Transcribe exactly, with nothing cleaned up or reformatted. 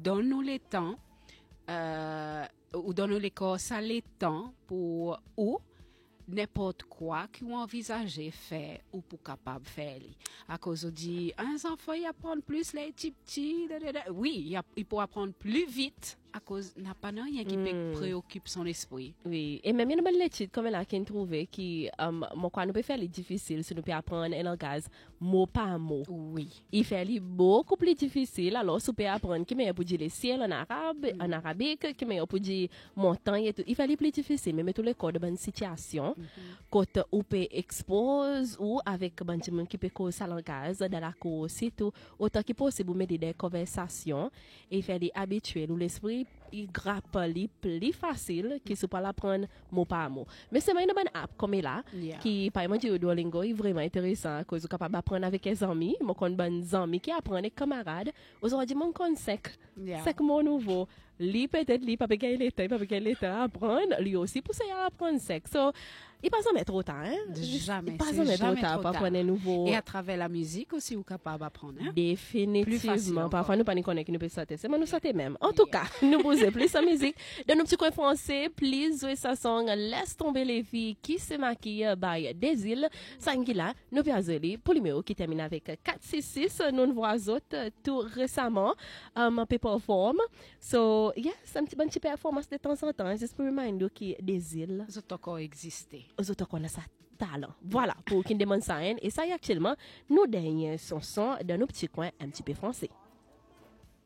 donne-nous le temps, euh, ou donne-nous les corps, ça le temps pour ou n'importe quoi qu'on envisage faire ou pour capable faire. À cause on dit, un enfant, il apprend plus les petits petits, oui, il, a, il peut apprendre plus vite à cause n'a pas rien qui mm. préoccupe son esprit. Oui, et même il y a une bonne étude comme elle a qui trouvé qui um, mon quoi nous peut faire les difficile si nous peut apprendre un langage mot par mot. Oui. Il fait les beaucoup plus difficile alors si nous peut apprendre qui meilleur pour dire le ciel en arabe, mm. en arabique, qui meilleur pour dire montagne et tout. Il fait les plus difficile mais tous les cas de bonne situation quand on peut expose ou avec bon monde qui peut causer sa langage dans la cour c'est tout autant que possible mettre des conversations et faire les habituels ou l'esprit il grappe les plus facile que si pas l'apprendre mot par mot. Mais c'est une bonne app comme là yeah. qui par exemple du Duolingo est vraiment intéressant parce que capable d'apprendre avec les amis, mon con bonnes amis qui apprennent camarades, aujourd'hui mon con sec. C'est mon nouveau. Lui peut-être lui pas gagner le temps, pas gagner le temps à apprendre, lui aussi pour ça à apprendre sec. So il pas jamais trop tard hein. Jamais. Il pas jamais trop tard pour apprendre nouveau. Et à travers la musique aussi ou capable d'apprendre hein. Définitivement. Parfois nous pas nous connaître qui nous peut sauter, c'est moi nous sauter même. En tout cas, nous poser plus en musique. Dans nos petits coins français, please jouer sa song Laisse tomber les filles qui se maquillent by des îles. Sangila, nous piazoli pour numéro qui termine avec quatre six six. Nous nous voyons autres tout récemment um, peut perform. So, yes, un petit bon petit performance de temps en temps. Juste pour reminder que des îles. Ils ont encore existé. Ils ont encore ça talent. Voilà, pour qui demande ça. Et ça y est actuellement, nous derniers chansons dans nos petits coins un petit peu français.